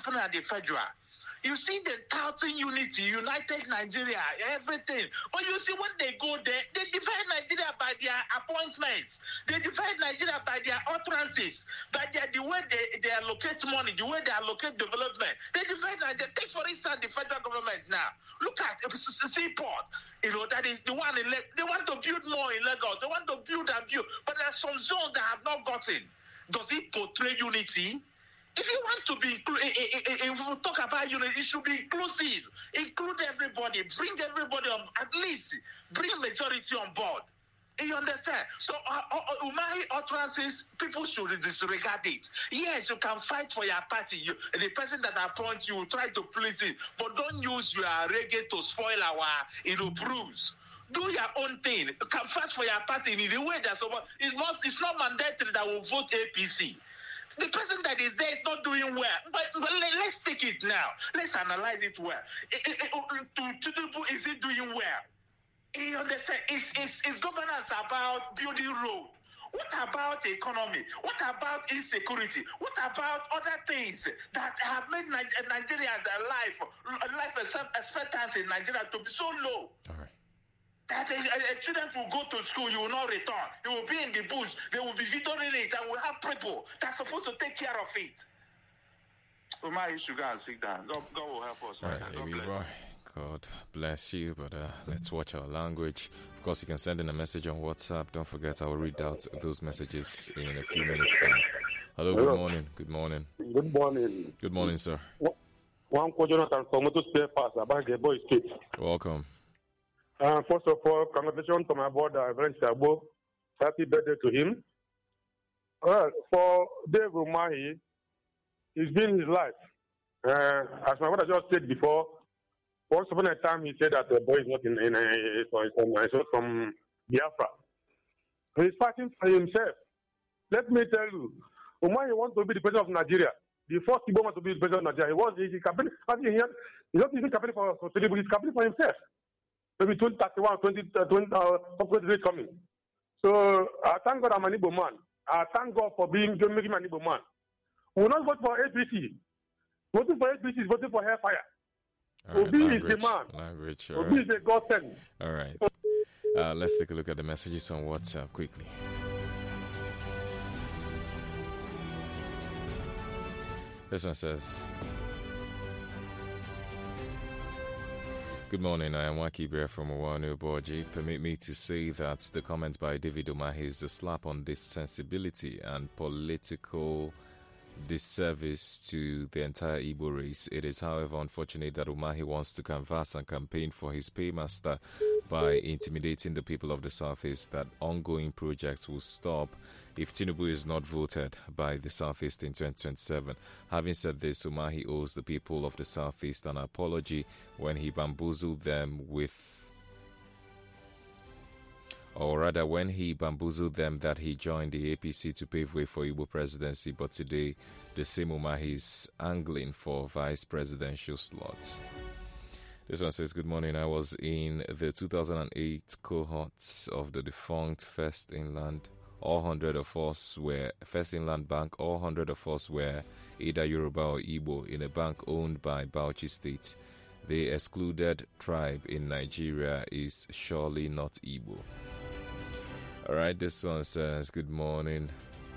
happening at the federal. You see the touting unity, united Nigeria, everything. But you see when they go there, they divide Nigeria by their appointments. They divide Nigeria by their utterances, by the way they allocate money, the way they allocate development. They divide Nigeria. Take for instance the federal government now. Look at Seaport. That is the one they want to build more in Lagos. They want to build and build. But there are some zones that have not gotten. Does it portray unity? If you want to be, if we talk about unity, it should be inclusive. Include everybody. Bring everybody on. At least bring majority on board. You understand? So Umahi utterances, people should disregard it. Yes, you can fight for your party. The person that appoints you, try to please it, but don't use your reggae to spoil our bruise. Do your own thing. You can fight for your party in the way that's over. It's not mandatory that will vote APC. The person that is there is not doing well. But let's take it now. Let's analyze it well. Tinubu, is it doing well? You understand? Is governance about building road? What about economy? What about insecurity? What about other things that have made Nigerians life expectancy in Nigeria to be so low? All right. That a student will go to school, you will not return. He will be in the bush. They will be vetoing it, and we'll have people that's supposed to take care of it. Umar, you should go and sit down. God will help us. All right, God bless you, but let's watch our language. Of course, you can send in a message on WhatsApp. Don't forget, I will read out those messages in a few minutes time. Hello, good morning. Good morning. Good morning. Good morning, sir. One call Jonathan from Motor Spare Parts about the boy state. Welcome. First of all, congratulations to my brother, Reverend Shabo. Happy birthday to him. Well, for Dave Umahi, it's been his life. As my brother just said before, once upon a time he said that the boy is not from Biafra. He's fighting for himself. Let me tell you, Umahi wants to be the president of Nigeria. The first Igbo wants to be the president of Nigeria. He's not even campaigning for Tinubu, he's campaigning for himself. Maybe 2031, 2023 coming. So I thank God I'm an Igbo man. I thank God for making me an Igbo man. We will not vote for APC. Voting for APC is voting for hellfire. Obi is the man. Language. Obi is the God sent. All right. Let's take a look at the messages on WhatsApp quickly. This one says, good morning, I am Waki Bear from Owanu Borji. Permit me to say that the comment by David Umahi is a slap on this sensibility and political disservice to the entire Igbo race. It is, however, unfortunate that Umahi wants to canvass and campaign for his paymaster by intimidating the people of the Southeast that ongoing projects will stop if Tinubu is not voted by the Southeast in 2027. Having said this, Umahi owes the people of the Southeast an apology when he bamboozled them when he bamboozled them that he joined the APC to pave way for Igbo presidency, but today the same Umahi is angling for vice presidential slots. This one says, good morning, I was in the 2008 cohorts of the defunct First Inland. All 100 of us were First Inland Bank. All 100 of us were either Yoruba or Igbo in a bank owned by Bauchi State. The excluded tribe in Nigeria is surely not Igbo. All right, this one says, good morning.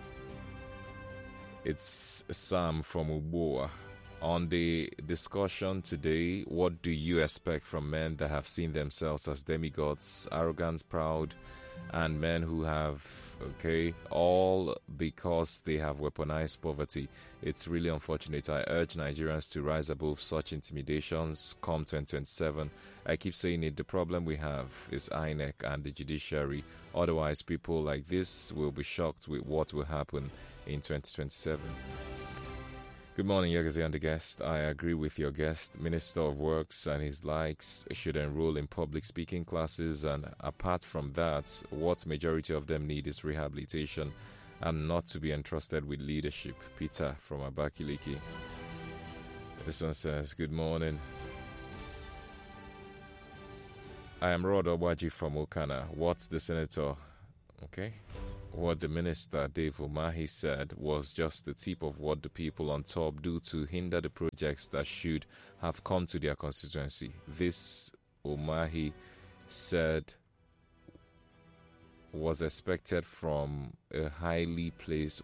It's Sam from Uboa. On the discussion today, what do you expect from men that have seen themselves as demigods, arrogant, proud, and men who have, all because they have weaponized poverty? It's really unfortunate. I urge Nigerians to rise above such intimidations come 2027. I keep saying it, the problem we have is INEC and the judiciary. Otherwise, people like this will be shocked with what will happen in 2027. Good morning, Yagazi and the guest. I agree with your guest. Minister of Works and his likes should enroll in public speaking classes, and apart from that, what majority of them need is rehabilitation and not to be entrusted with leadership. Peter from Abakiliki. This one says, good morning. I am Rod Obaji from Okana. What's the senator? Okay. what the minister, Dave Umahi, said was just the tip of what the people on top do to hinder the projects that should have come to their constituency. This, Umahi said, was not expected from a highly placed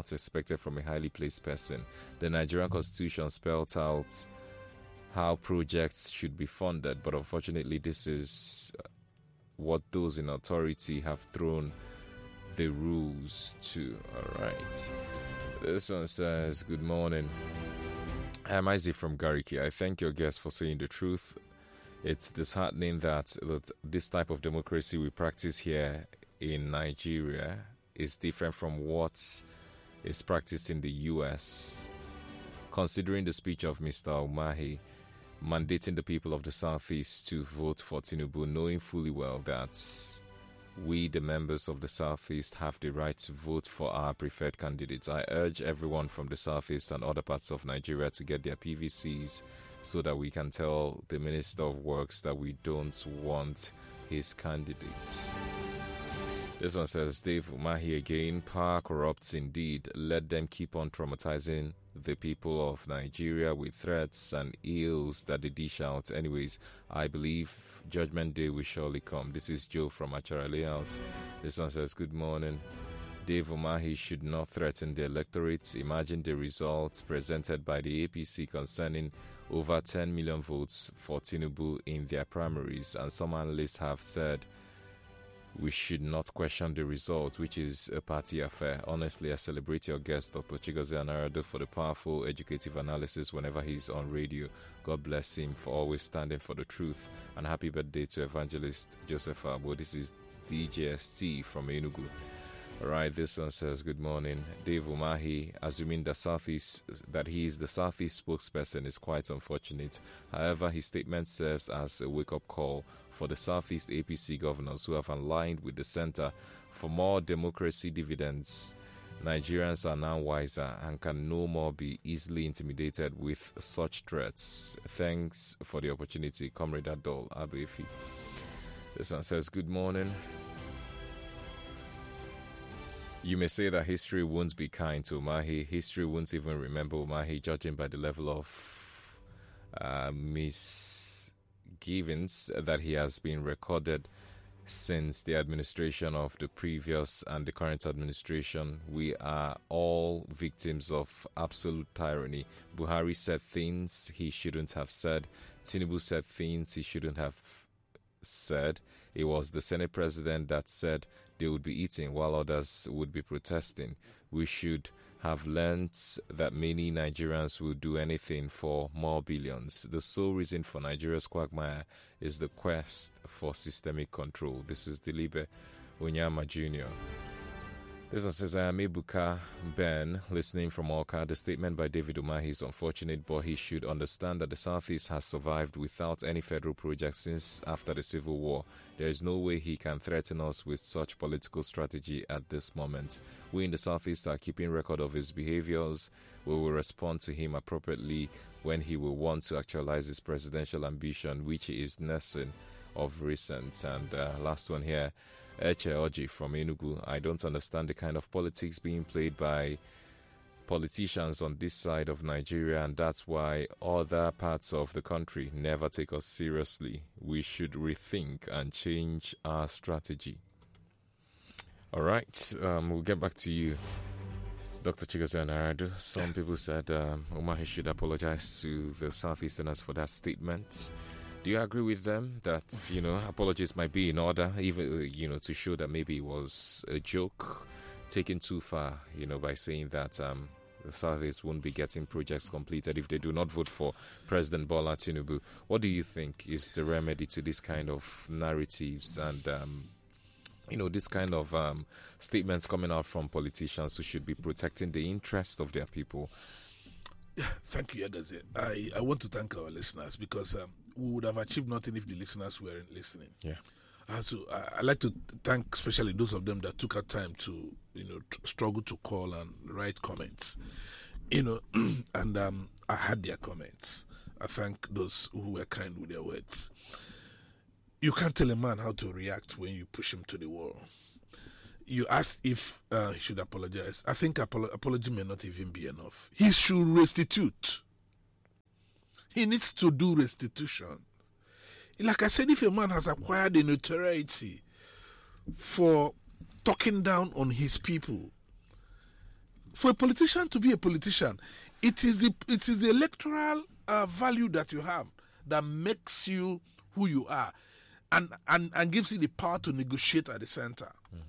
person. The Nigerian constitution spelled out how projects should be funded, but unfortunately this is what those in authority have thrown the rules to. All right. This one says, good morning. I'm Isaac from Gariki. I thank your guest for saying the truth. It's disheartening that this type of democracy we practice here in Nigeria is different from what is practiced in the US. Considering the speech of Mr. Umahi, mandating the people of the Southeast to vote for Tinubu, knowing fully well that we, the members of the Southeast, have the right to vote for our preferred candidates. I urge everyone from the Southeast and other parts of Nigeria to get their PVCs so that we can tell the Minister of Works that we don't want his candidates. This one says, Dave Umahi again, power corrupts indeed. Let them keep on traumatizing the people of Nigeria with threats and ills that they dish out. Anyways, I believe Judgment Day will surely come. This is Joe from Achara Layout. This one says, good morning. Dave Umahi should not threaten the electorate. Imagine the results presented by the APC concerning over 10 million votes for Tinubu in their primaries, and some analysts have said we should not question the result, which is a party affair. Honestly, I celebrate your guest, Dr. Chigozie Anarado, for the powerful, educative analysis whenever he's on radio. God bless him for always standing for the truth. And happy birthday to Evangelist Joseph Abo. This is DJST from Enugu. All right, this one says, good morning. Dave Umahi, assuming that he is the Southeast spokesperson is quite unfortunate. However, his statement serves as a wake-up call for the Southeast APC governors who have aligned with the center for more democracy dividends. Nigerians are now wiser and can no more be easily intimidated with such threats. Thanks for the opportunity, Comrade Adol Abefi. This one says, good morning. You may say that history won't be kind to Umahi. History won't even remember Umahi, judging by the level of misgivings that he has been recorded since the administration of the previous and the current administration. We are all victims of absolute tyranny. Buhari said things he shouldn't have said. Tinubu said things he shouldn't have said. It was the Senate president that said they would be eating while others would be protesting. We should have learned that many Nigerians will do anything for more billions. The sole reason for Nigeria's quagmire is the quest for systemic control. This is Dilibe Onyama Jr. This one says, I am Ebuka Ben, listening from Oka. The statement by David Umahi is unfortunate, but he should understand that the Southeast has survived without any federal project since after the Civil War. There is no way he can threaten us with such political strategy at this moment. We in the Southeast are keeping record of his behaviors. We will respond to him appropriately when he will want to actualize his presidential ambition, which he is nursing of recent. And last one here. Eche Oji from Enugu. I don't understand the kind of politics being played by politicians on this side of Nigeria, and that's why other parts of the country never take us seriously. We should rethink and change our strategy. All right, we'll get back to you, Dr. Chigozie Anarado. Some people said Umahi should apologize to the Southeasterners for that statement. Do you agree with them that, apologies might be in order, even, to show that maybe it was a joke taken too far, by saying that the Southeast won't be getting projects completed if they do not vote for President Bola Tinubu? What do you think is the remedy to this kind of narratives and, this kind of statements coming out from politicians who should be protecting the interest of their people? Thank you, Egaze. I want to thank our listeners because we would have achieved nothing if the listeners weren't listening. Yeah. So I'd like to thank especially those of them that took our time to, struggle to call and write comments. And I had their comments. I thank those who were kind with their words. You can't tell a man how to react when you push him to the wall. you asked if he should apologize. I think apology may not even be enough. He should restitute. He needs to do restitution. Like I said, if a man has acquired a notoriety for talking down on his people, for a politician to be a politician, it is the electoral value that you have that makes you who you are, and gives you the power to negotiate at the center.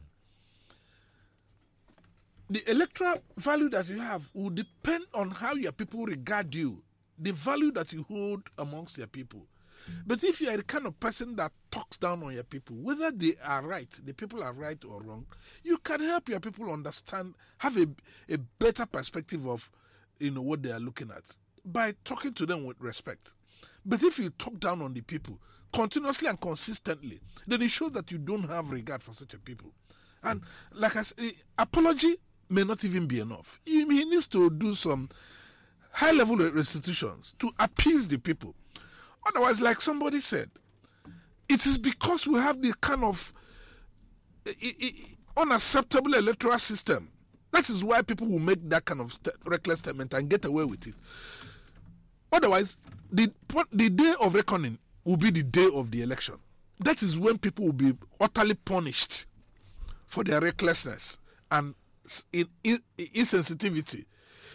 The electoral value that you have will depend on how your people regard you, the value that you hold amongst your people. But if you are the kind of person that talks down on your people, whether they are right, the people are right or wrong, you can help your people understand, have a better perspective of what they are looking at by talking to them with respect. But if you talk down on the people continuously and consistently, then it shows that you don't have regard for such a people. And like I said, apology may not even be enough. He needs to do some high-level restitutions to appease the people. Otherwise, like somebody said, it is because we have this kind of unacceptable electoral system. That is why people will make that kind of reckless statement and get away with it. Otherwise, the day of reckoning will be the day of the election. That is when people will be utterly punished for their recklessness and insensitivity.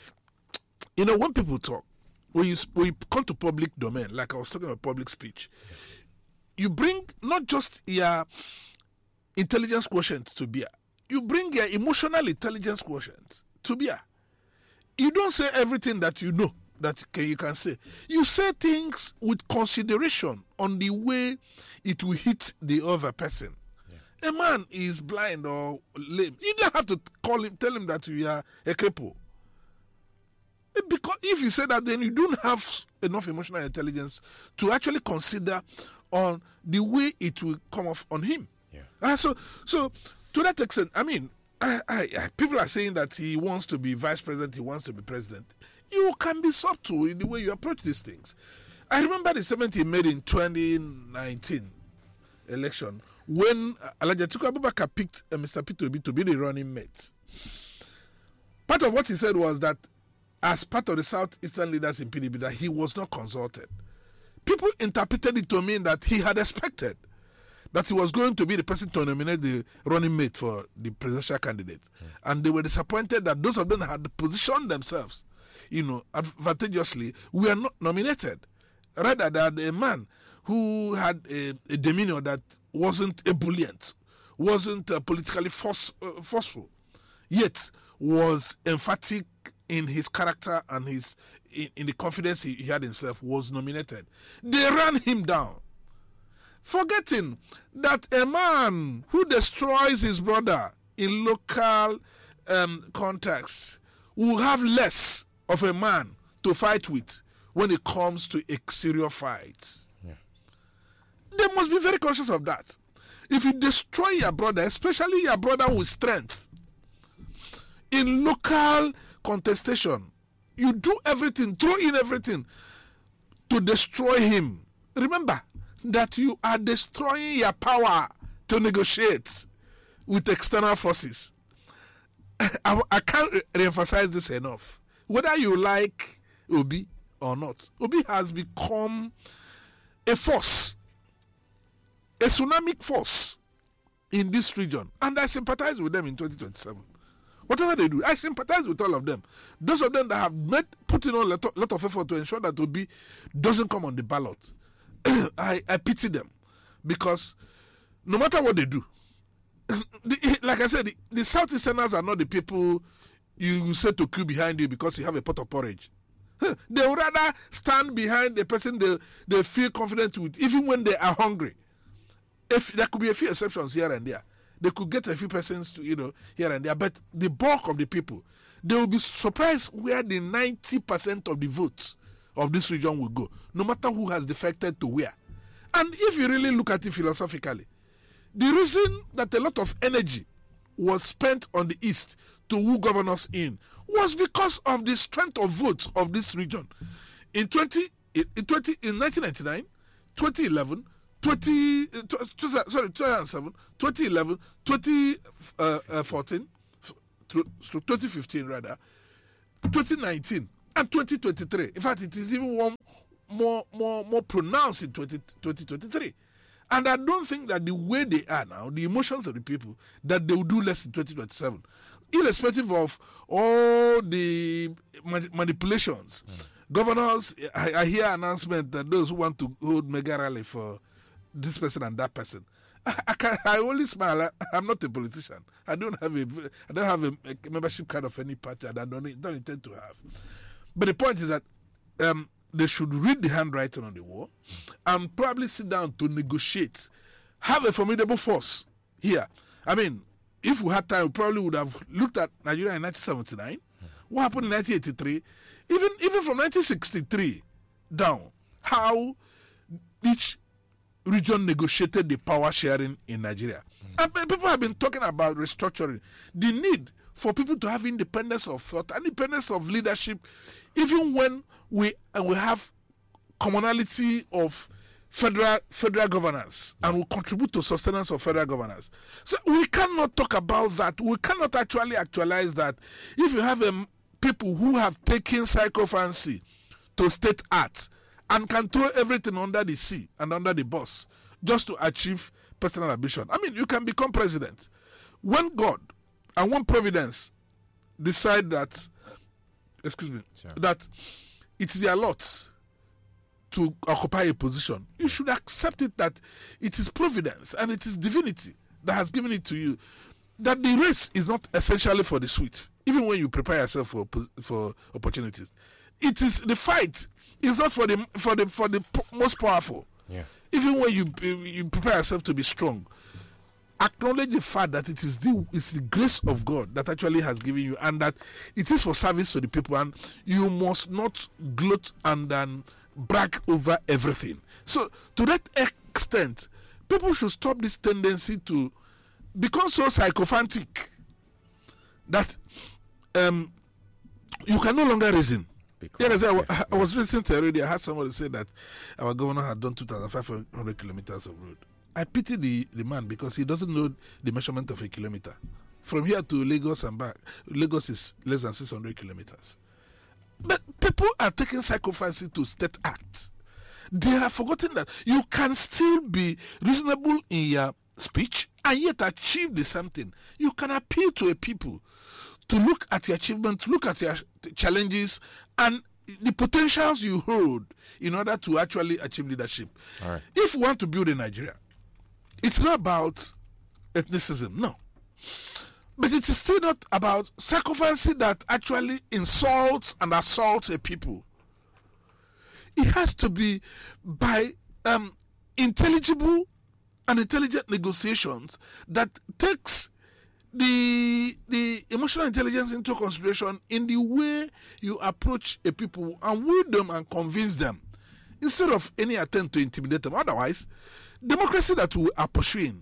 When people talk, when you come to public domain, like I was talking about public speech, you bring not just your intelligence quotient to bear, you bring your emotional intelligence quotient to bear. You don't say everything that you know that you can say. You say things with consideration on the way it will hit the other person. Yeah. A man is blind or lame. You don't have to tell him that you are a cripple. Because if you say that, then you don't have enough emotional intelligence to actually consider on the way it will come off on him. Yeah. So to that extent, I mean, people are saying that he wants to be vice president, he wants to be president. You can be subtle in the way you approach these things. I remember the statement he made in 2019 election when Alhaji Atiku Abubakar picked Mr. Peter Obi to be the running mate. Part of what he said was that as part of the Southeastern leaders in PDP, that he was not consulted. People interpreted it to mean that he had expected that he was going to be the person to nominate the running mate for the presidential candidate. And they were disappointed that those of them had positioned themselves, advantageously, were not nominated. Rather than a man who had a demeanor that wasn't ebullient, wasn't politically forceful, yet was emphatic in his character and in the confidence he had in himself, was nominated. They ran him down, forgetting that a man who destroys his brother in local contexts will have less of a man to fight with when it comes to exterior fights. Yeah. They must be very conscious of that. If you destroy your brother, especially your brother with strength, in local contestation, you do everything, throw in everything to destroy him. Remember that you are destroying your power to negotiate with external forces. I can't reemphasize this enough. Whether you like Obi or not, Obi has become a force, a tsunamic force in this region, and I sympathize with them in 2027. Whatever they do, I sympathize with all of them. Those of them that have put in a lot of effort to ensure that Obi doesn't come on the ballot, I pity them, because no matter what they do, like I said, the Southeasterners are not the people you say to queue behind you because you have a pot of porridge. They would rather stand behind the person they feel confident with, even when they are hungry. If there could be a few exceptions here and there, they could get a few persons to, here and there, but the bulk of the people, they will be surprised where the 90% of the votes of this region will go, no matter who has defected to where. And if you really look at it philosophically, the reason that a lot of energy was spent on the East to woo governors in was because of the strength of votes of this region. In 1999, 2011, 2007, 2011, 2014, through 2015 rather, 2019, and 2023. In fact, it is even one more pronounced in 2023. And I don't think that the way they are now, the emotions of the people, that they will do less in 2027, irrespective of all the manipulations. Governors, I hear announcement that those who want to hold mega rally for this person and that person. I only smile. I'm not a politician. I don't have a membership card of any party, and I don't intend to have. But the point is that they should read the handwriting on the wall and probably sit down to negotiate. Have a formidable force here. I mean, if we had time, we probably would have looked at Nigeria in 1979. What happened in 1983? Even from 1963 down, how each region negotiated the power sharing in Nigeria. And people have been talking about restructuring. The need for people to have independence of thought, independence of leadership, even when we have commonality of federal governance and will contribute to sustenance of federal governance. So we cannot talk about that. We cannot actualize that. If you have people who have taken psychophancy to state art and can throw everything under the sea and under the bus just to achieve personal ambition. I mean, you can become president. When God and when providence decide that, that it is their lot to occupy a position, you should accept it that it is providence and it is divinity that has given it to you. That the race is not essentially for the sweet, even when you prepare yourself for opportunities. It is the fight is not for the most powerful. Yeah. Even when you prepare yourself to be strong, acknowledge the fact that it's the grace of God that actually has given you, and that it is for service to the people, and you must not gloat and brag over everything. So to that extent, people should stop this tendency to become so psychophantic that you can no longer reason. Yes, I was listening to already. I had somebody say that our governor had done 2,500 kilometers of road. I pity the man because he doesn't know the measurement of a kilometer. From here to Lagos and back, Lagos is less than 600 kilometers. But people are taking psychophancy to state acts. They have forgotten that you can still be reasonable in your speech and yet achieve the same thing. You can appeal to a people to look at your achievements, look at your challenges, and the potentials you hold in order to actually achieve leadership. All right. If we want to build in Nigeria, it's not about ethnicism, no. But it is still not about psychophancy that actually insults and assaults a people. It has to be by intelligible and intelligent negotiations that takes the emotional intelligence into consideration in the way you approach a people and woo them and convince them, instead of any attempt to intimidate them. Otherwise, democracy that we are pursuing,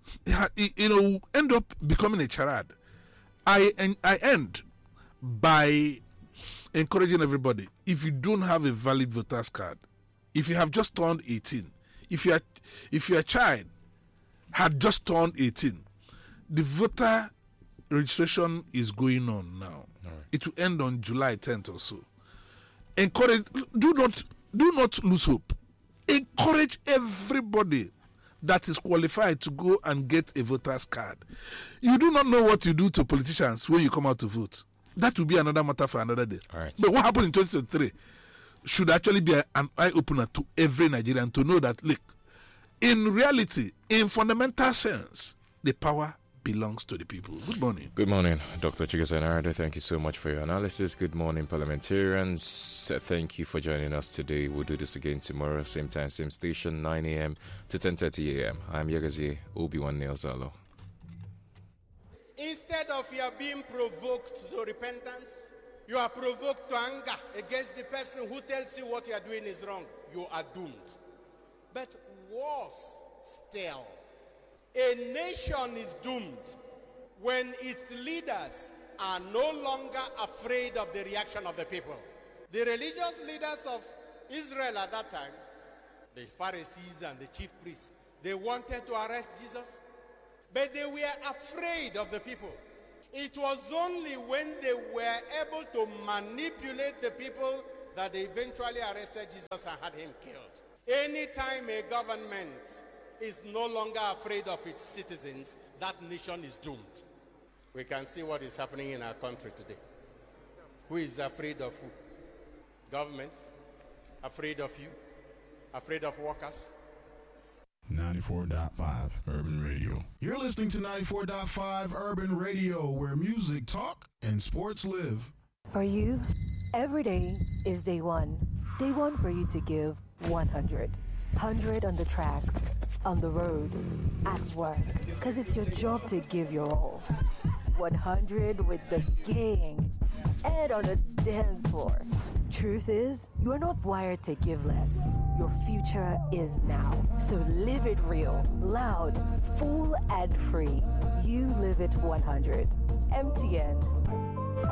end up becoming a charade. I end by encouraging everybody. If you don't have a valid voter's card, if you have just turned 18, if your child had just turned 18, the voter registration is going on now. Right. It will end on July 10th or so. Encourage. Do not lose hope. Encourage everybody that is qualified to go and get a voter's card. You do not know what you do to politicians when you come out to vote. That will be another matter for another day. All right. But what happened in 2023 should actually be an eye-opener to every Nigerian to know that, look, in reality, in fundamental sense, the power belongs to the people. Good morning. Good morning, Dr. Chigozie Narado. Thank you so much for your analysis. Good morning, parliamentarians. Thank you for joining us today. We'll do this again tomorrow, same time, same station, 9 a.m. to 10:30 a.m. I'm Yegazie Obi-Wan Neozalo. Instead of your being provoked to repentance, you are provoked to anger against the person who tells you what you are doing is wrong. You are doomed. But worse still, a nation is doomed when its leaders are no longer afraid of the reaction of the people. The religious leaders of Israel at that time, the Pharisees and the chief priests, they wanted to arrest Jesus, but they were afraid of the people. It was only when they were able to manipulate the people that they eventually arrested Jesus and had him killed. Anytime a government is no longer afraid of its citizens, that nation is doomed. We can see what is happening in our country today. Who is afraid of who? Government? Afraid of you? Afraid of workers? 94.5 Urban Radio. You're listening to 94.5 Urban Radio, where music, talk, and sports live. For you, every day is day one. Day one for you to give 100. 100 on the tracks, on the road, at work. Because it's your job to give your all. 100 with the gang and on the dance floor. Truth is, you are not wired to give less. Your future is now. So live it real, loud, full, and free. You live it 100. MTN.